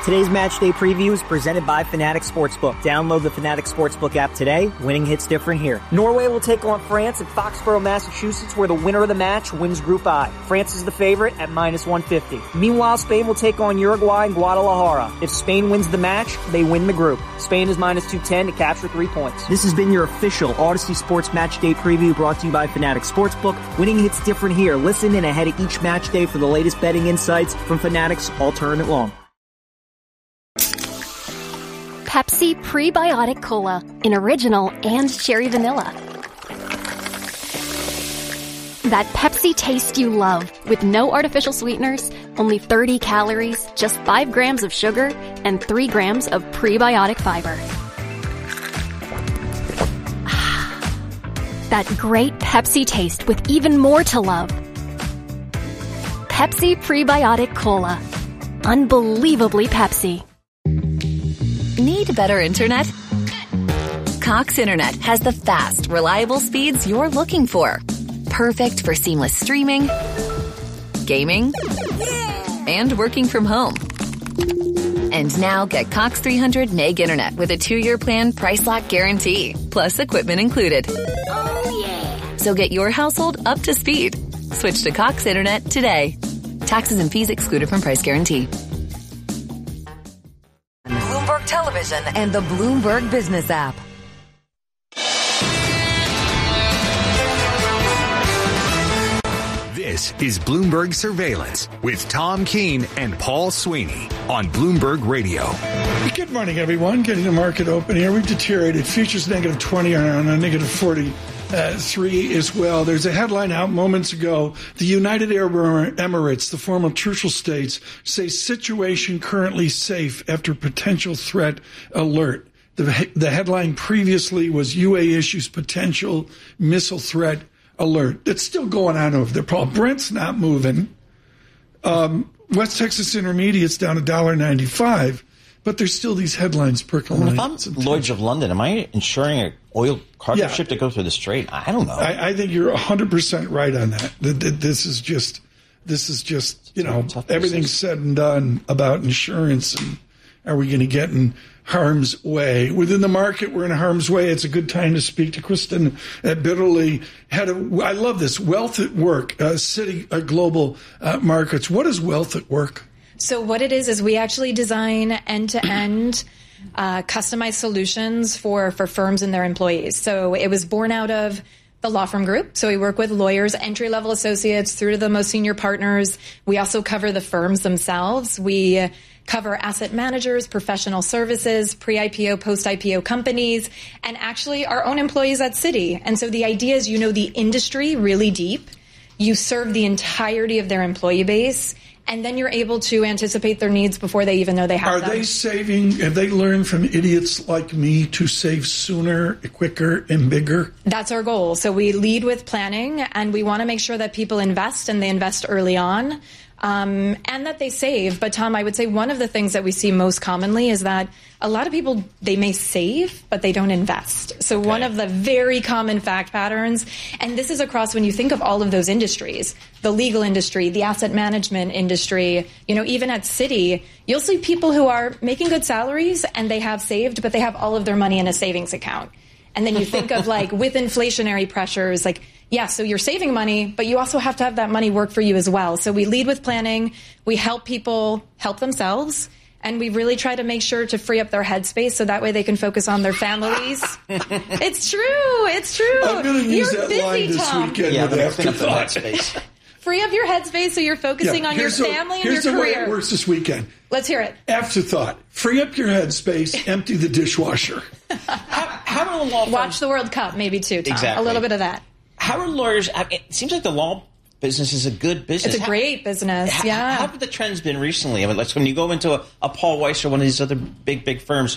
Today's match day preview is presented by Fanatics Sportsbook. Download the Fanatics Sportsbook app today. Winning hits different here. Norway will take on France at Foxborough, Massachusetts, where the winner of the match wins Group I. France is the favorite at -150. Meanwhile, Spain will take on Uruguay in Guadalajara. If Spain wins the match, they win the group. Spain is -210 to capture 3 points. This has been your official Odyssey Sports Match Day preview brought to you by Fanatics Sportsbook. Winning hits different here. Listen in ahead of each match day for the latest betting insights from Fanatics all tournament long. Pepsi Prebiotic Cola in original and cherry vanilla. That Pepsi taste you love with no artificial sweeteners, only 30 calories, just 5 grams of sugar, and 3 grams of prebiotic fiber. That great Pepsi taste with even more to love. Pepsi Prebiotic Cola. Unbelievably Pepsi. Need better internet? Cox Internet has the fast, reliable speeds you're looking for. Perfect for seamless streaming, gaming, and working from home. And now get Cox 300 meg internet with a 2-year plan price lock guarantee, plus equipment included. Oh yeah! So get your household up to speed. Switch to Cox Internet today. Taxes and fees excluded from price guarantee. Bloomberg Television and the Bloomberg Business app. This is Bloomberg Surveillance with Tom Keene and Paul Sweeney on Bloomberg Radio. Good morning, everyone. Getting the market open here. We've deteriorated. Futures -20 on a -43 as well. There's a headline out moments ago. The United Arab Emirates, the former trucial states, say situation currently safe after potential threat alert. The headline previously was UAE issues potential missile threat alert. It's still going on over there, Paul. Brent's not moving. West Texas Intermediate's down $1.95, but there's still these headlines percolating. If I'm Lloyd's of London, am I insuring an oil cargo ship to go through the Strait? I don't know. I think you're 100% right on that. This is just everything's said and done about insurance, and are we going to get in harm's way? Within the market, we're in harm's way. It's a good time to speak to Kristen Bitterly. I love this, Wealth at Work, Citi Global Markets. What is Wealth at Work? So what it is we actually design end-to-end customized solutions for firms and their employees. So it was born out of the law firm group. So we work with lawyers, entry-level associates through to the most senior partners. We also cover the firms themselves. We cover asset managers, professional services, pre-IPO, post-IPO companies, and actually our own employees at Citi. And so the idea is, the industry really deep. You serve the entirety of their employee base, and then you're able to anticipate their needs before they even know they have them. Are they saving? Have they learned from idiots like me to save sooner, quicker, and bigger? That's our goal. So we lead with planning, and we want to make sure that people invest, and they invest early on. And that they save. But Tom, I would say one of the things that we see most commonly is that a lot of people, they may save, but they don't invest. So one of the very common fact patterns, and this is across when you think of all of those industries, the legal industry, the asset management industry, even at Citi, you'll see people who are making good salaries and they have saved, but they have all of their money in a savings account. And then you think of with inflationary pressures, so you're saving money, but you also have to have that money work for you as well. So we lead with planning. We help people help themselves. And we really try to make sure to free up their headspace so that way they can focus on their families. It's true. It's true. I'm going to use that line this weekend with Afterthought. Free up your headspace so you're focusing on your family and your career. Here's the way it works this weekend. Let's hear it. Afterthought. Free up your headspace, empty the dishwasher. How do law firms... Watch the World Cup maybe too, Tom. Exactly. A little bit of that. How are lawyers... it seems like the law business is a good business. It's a great business, yeah. How have the trends been recently? When you go into a Paul Weiss or one of these other big firms,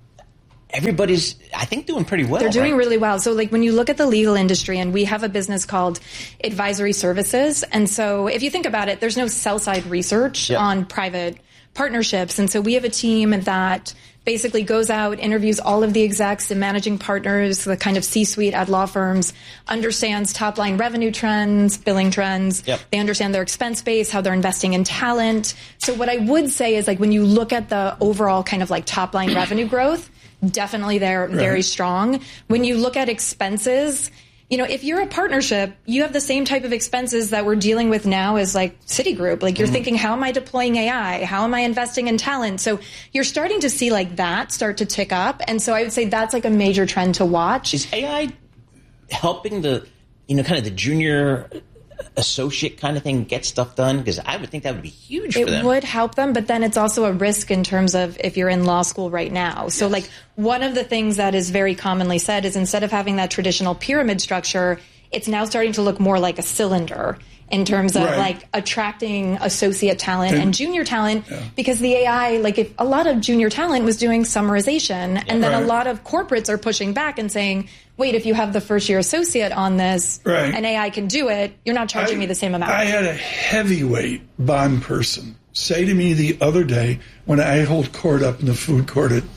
everybody's, I think, doing pretty well. They're doing really well. So when you look at the legal industry, and we have a business called Advisory Services. And so if you think about it, there's no sell-side research on private partnerships. And so we have a team that basically goes out, interviews all of the execs and managing partners, the kind of C-suite at law firms, understands top-line revenue trends, billing trends. Yep. They understand their expense base, how they're investing in talent. So what I would say is, like, when you look at the overall kind of like top-line revenue growth, definitely they're very strong. When you look at expenses, you know, if you're a partnership, you have the same type of expenses that we're dealing with now as like Citigroup. Like you're thinking, how am I deploying AI? How am I investing in talent? So you're starting to see like that start to tick up. And so I would say that's like a major trend to watch. Is AI helping the, you know, kind of the junior associate kind of thing get stuff done? Because I would think that would be huge for them. It would help them, but then it's also a risk in terms of if you're in law school right now. So like one of the things that is very commonly said is instead of having that traditional pyramid structure, it's now starting to look more like a cylinder in terms of like attracting associate talent and junior talent, because the AI, like if a lot of junior talent was doing summarization, and then a lot of corporates are pushing back and saying, wait, if you have the first year associate on this and AI can do it, you're not charging me the same amount. I had a heavyweight bond person say to me the other day when I hold court up in the food court at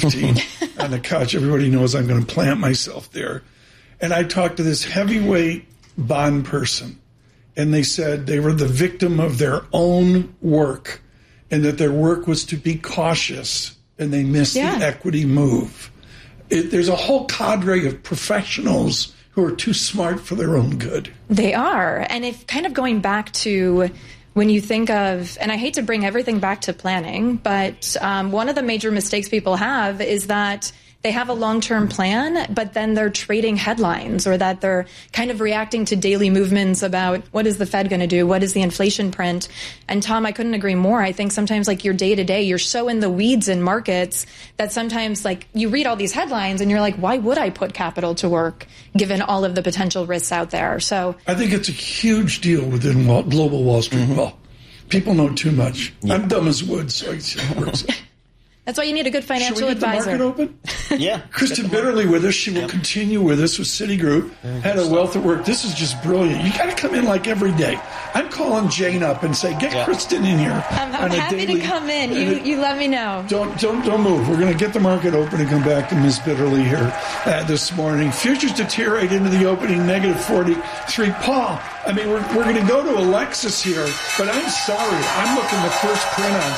10:15 on the couch. Everybody knows I'm going to plant myself there. And I talked to this heavyweight bond person, and they said they were the victim of their own work and that their work was to be cautious, and they missed the equity move. There's a whole cadre of professionals who are too smart for their own good. They are. And if kind of going back to when you think of, and I hate to bring everything back to planning, but one of the major mistakes people have is that they have a long-term plan, but then they're trading headlines, or that they're kind of reacting to daily movements about what is the Fed going to do? What is the inflation print? And Tom, I couldn't agree more. I think sometimes like your day-to-day, you're so in the weeds in markets that sometimes like you read all these headlines and you're like, why would I put capital to work given all of the potential risks out there? So I think it's a huge deal within global Wall Street. Well, people know too much. I'm dumb as wood, so it works. That's why you need a good financial advisor. Should we get the market open? Yeah. Kristen Bitterly with us. She will continue with us with Citigroup. Had a wealth at work. This is just brilliant. You got to come in like every day. I'm calling Jane up and say, get Kristen in here. I'm happy to come in. You let me know. Don't move. We're going to get the market open and come back to Ms. Bitterly here this morning. Futures deteriorate into the opening, negative 43. Paul, I mean, we're going to go to Alexis here, but I'm sorry. I'm looking the first print on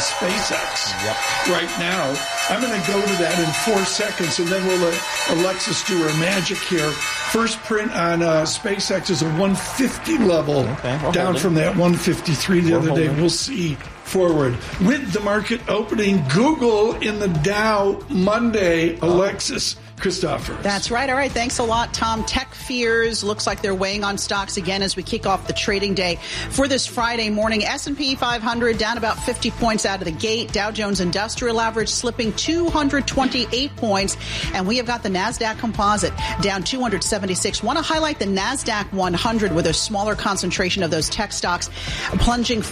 SpaceX right now. I'm going to go to that in 4 seconds, and then we'll let Alexis do her magic here. First print on SpaceX is a 150 level, down from that 153 the other day. We'll see forward. With the market opening, Google in the Dow Monday. Alexis Christopher. That's right. All right. Thanks a lot, Tom. Tech fears looks like they're weighing on stocks again as we kick off the trading day for this Friday morning. S&P 500 down about 50 points out of the gate. Dow Jones Industrial Average slipping 228 points. And we have got the NASDAQ Composite down 276. Want to highlight the NASDAQ 100 with a smaller concentration of those tech stocks, plunging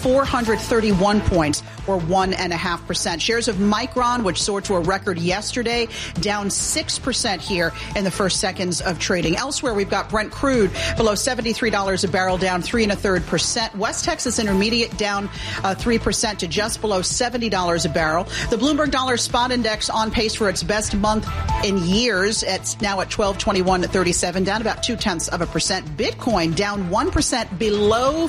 431 points or 1.5%. Shares of Micron, which soared to a record yesterday, down 6% here in the first seconds of trading. Elsewhere, we've got Brent crude below $73 a barrel, down 3 1/3%. West Texas Intermediate down 3% to just below $70 a barrel. The Bloomberg Dollar Spot Index on pace for its best month in years. It's now at 1221.37, down about 0.2%. Bitcoin down 1% below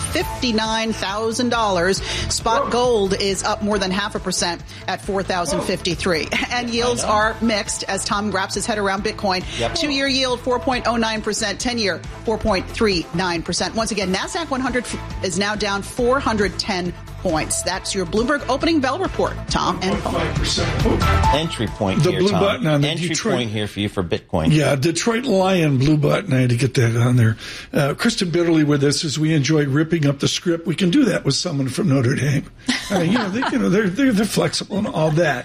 $59,000. Spot gold is up more than 0.5% at 4,053. And yields are mixed as Tom wraps his head around Bitcoin. 2-year yield 4.09%, 10-year 4.39%. Once again, NASDAQ 100 is now down 410 points. That's your Bloomberg opening bell report, Tom and Paul. Entry point the here, blue Tom. button on the Entry Detroit point here for you for Bitcoin. Yeah, Detroit Lion blue button. I had to get that on there. Kristen Bitterly with us as we enjoy ripping up the script. We can do that with someone from Notre Dame. They're flexible and all that.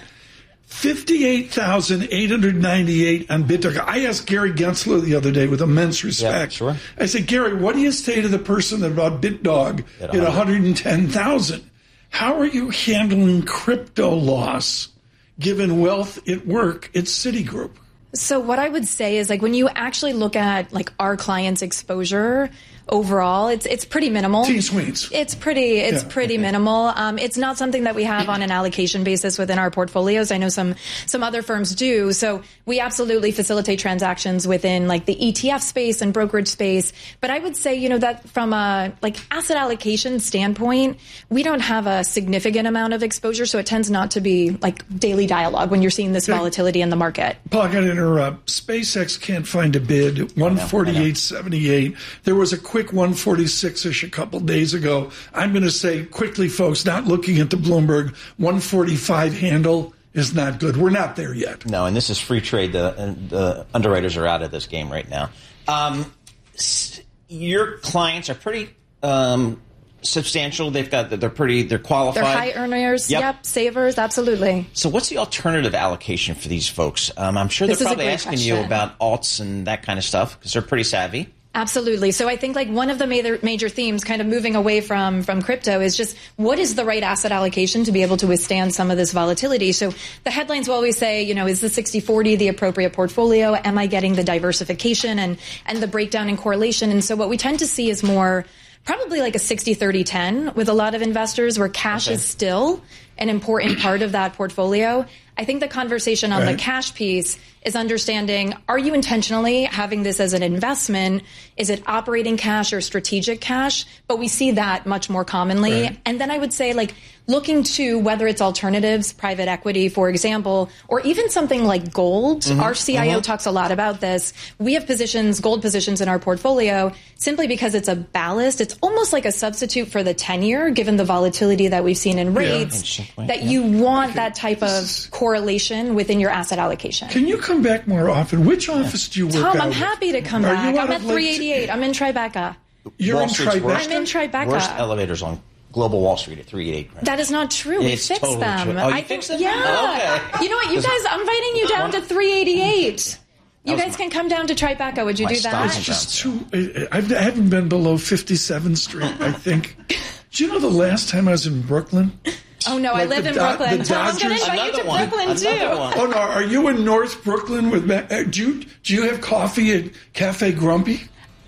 58,898 on BitTorrent. I asked Gary Gensler the other day with immense respect. Yeah, sure. I said, Gary, what do you say to the person that bought BitDog at 110,000? How are you handling crypto loss given wealth at work at Citigroup? So what I would say is, like, when you actually look at like our clients' exposure, overall. It's pretty minimal. T-Sweets. It's pretty minimal. It's not something that we have on an allocation basis within our portfolios. I know some other firms do. So we absolutely facilitate transactions within like the ETF space and brokerage space. But I would say, you know, that from a like asset allocation standpoint, we don't have a significant amount of exposure. So it tends not to be like daily dialogue when you're seeing this volatility in the market. Paul, I got to interrupt. SpaceX can't find a bid. 148.78. There was a quick 146-ish a couple days ago. I'm going to say quickly, folks, not looking at the Bloomberg 145 handle is not good. We're not there yet. No, and this is free trade. The underwriters are out of this game right now. Your clients are pretty substantial. They're qualified. They're high earners. Yep. Savers. Absolutely. So what's the alternative allocation for these folks? I'm sure they're probably asking you about alts and that kind of stuff because they're pretty savvy. Absolutely. So I think like one of the major themes kind of moving away from crypto is just what is the right asset allocation to be able to withstand some of this volatility. So the headlines will always say, you know, is the 60-40 the appropriate portfolio? Am I getting the diversification and the breakdown and correlation? And so what we tend to see is more probably like a 60-30-10 with a lot of investors where cash is still an important part of that portfolio. I think the conversation on the cash piece is understanding, are you intentionally having this as an investment? Is it operating cash or strategic cash? But we see that much more commonly. Right. And then I would say like looking to whether it's alternatives, private equity, for example, or even something like gold. Mm-hmm. Our CIO talks a lot about this. We have gold positions in our portfolio simply because it's a ballast. It's almost like a substitute for the 10-year, given the volatility that we've seen in rates, that you want that type of correlation within your asset allocation. Can you come back more often? Which office do you work Tom, out I'm happy to come back. I'm at 388. I'm in Tribeca. You're in Tribeca? I'm in Tribeca. Worst elevators on Global Wall Street at 388. That is not true. We fixed totally them. True. Oh, you fixed them? Yeah. Oh, okay. You know what? You guys, I'm inviting you down to 388. You guys can come down to Tribeca. Would you do that? It's just too. I haven't been below 57th Street, I think. Do you know the last time I was in Brooklyn? Oh, no, I live in Brooklyn. Tom, I'm going to invite you to Brooklyn, too. Oh, no, are you in North Brooklyn? Do you have coffee at Cafe Grumpy?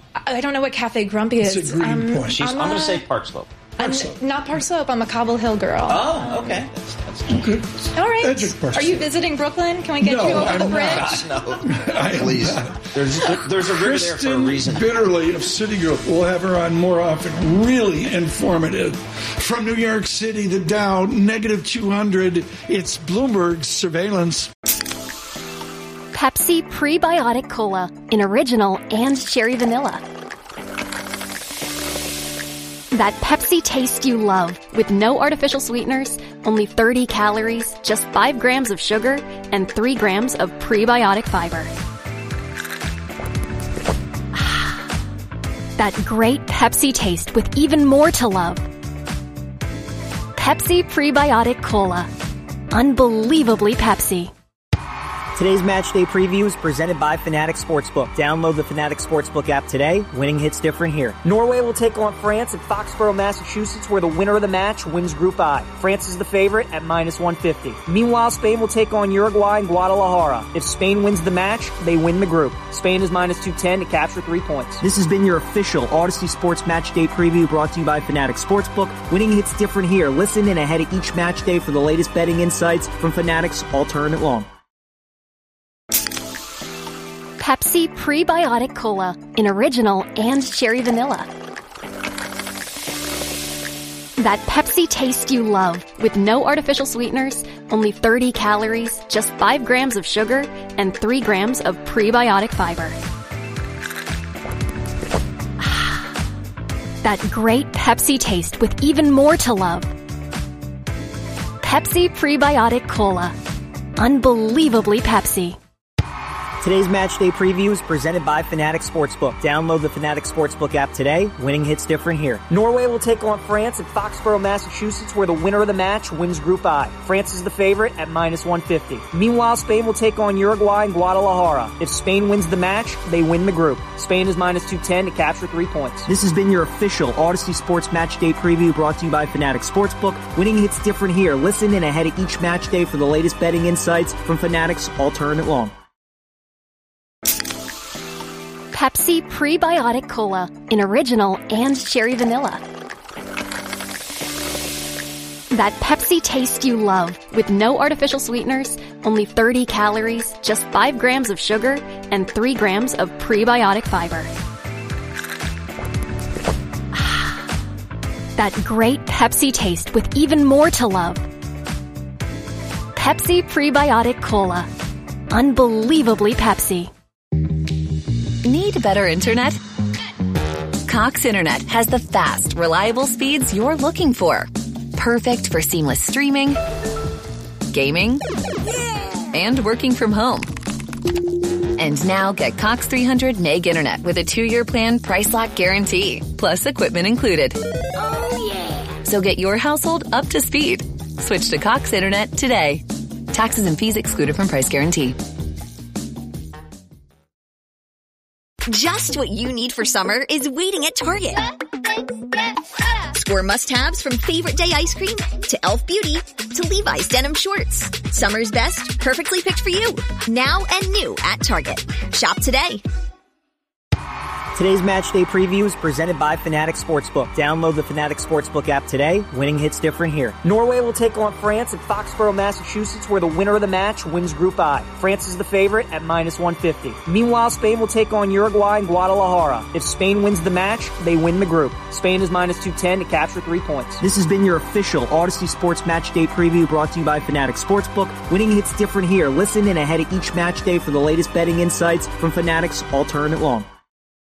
I don't know what Cafe Grumpy is. It's a Greenpoint. I'm going to say Park Slope. Not Park Slope. I'm a Cobble Hill girl. Oh, okay. That's good. All right. Are you visiting Brooklyn? Can we get you over the bridge? No. Please. There's a river there for a reason. Bitterly of Citigroup. We'll have her on more often. Really informative. From New York City, the Dow, negative 200. It's Bloomberg Surveillance. Pepsi Prebiotic Cola in original and cherry vanilla. That Pepsi taste you love with no artificial sweeteners, only 30 calories, just 5 grams of sugar, and 3 grams of prebiotic fiber. That great Pepsi taste with even more to love. Pepsi Prebiotic Cola. Unbelievably Pepsi. Today's match day preview is presented by Fanatics Sportsbook. Download the Fanatics Sportsbook app today. Winning hits different here. Norway will take on France at Foxborough, Massachusetts, where the winner of the match wins Group I. France is the favorite at minus 150. Meanwhile, Spain will take on Uruguay and Guadalajara. If Spain wins the match, they win the group. Spain is minus 210 to capture 3 points. This has been your official Odyssey Sports Match Day preview brought to you by Fanatics Sportsbook. Winning hits different here. Listen in ahead of each match day for the latest betting insights from Fanatics All Tournament Long. Pepsi Prebiotic Cola in original and cherry vanilla. That Pepsi taste you love with no artificial sweeteners, only 30 calories, just 5 grams of sugar, and 3 grams of prebiotic fiber. That great Pepsi taste with even more to love. Pepsi Prebiotic Cola. Unbelievably Pepsi. Today's match day preview is presented by Fanatics Sportsbook. Download the Fanatics Sportsbook app today. Winning hits different here. Norway will take on France at Foxborough, Massachusetts, where the winner of the match wins Group I. France is the favorite at minus 150. Meanwhile, Spain will take on Uruguay and Guadalajara. If Spain wins the match, they win the group. Spain is minus 210 to capture 3 points. This has been your official Odyssey Sports Match Day preview brought to you by Fanatics Sportsbook. Winning hits different here. Listen in ahead of each match day for the latest betting insights from Fanatics All Tournament Long. Pepsi Prebiotic Cola in original and cherry vanilla. That Pepsi taste you love with no artificial sweeteners, only 30 calories, just 5 grams of sugar, and 3 grams of prebiotic fiber. That great Pepsi taste with even more to love. Pepsi Prebiotic Cola. Unbelievably Pepsi. Need better internet? Cox Internet has the fast, reliable speeds you're looking for. Perfect for seamless streaming, gaming, and working from home. And now get Cox 300 meg internet with a 2-year plan price lock guarantee, plus equipment included. Oh yeah! So get your household up to speed. Switch to Cox Internet today. Taxes and fees excluded from price guarantee. Just what you need for summer is waiting at Target. Score must-haves from Favorite Day ice cream to Elf Beauty to Levi's denim shorts. Summer's best, perfectly picked for you. Now and new at Target. Shop today. Today's match day preview is presented by Fanatics Sportsbook. Download the Fanatics Sportsbook app today. Winning hits different here. Norway will take on France at Foxborough, Massachusetts, where the winner of the match wins Group I. France is the favorite at -150. Meanwhile, Spain will take on Uruguay in Guadalajara. If Spain wins the match, they win the group. Spain is -210 to capture 3 points. This has been your official Odyssey Sports Match Day preview brought to you by Fanatics Sportsbook. Winning hits different here. Listen in ahead of each match day for the latest betting insights from Fanatics all tournament long.